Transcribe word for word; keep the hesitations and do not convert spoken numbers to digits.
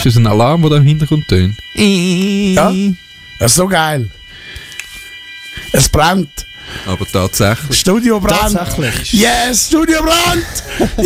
das ein Alarm, der da im Hintergrund tönt? Ja, das ist so geil. Es brennt. Aber tatsächlich. Studio brennt. Tatsächlich. Yes, Studio brennt.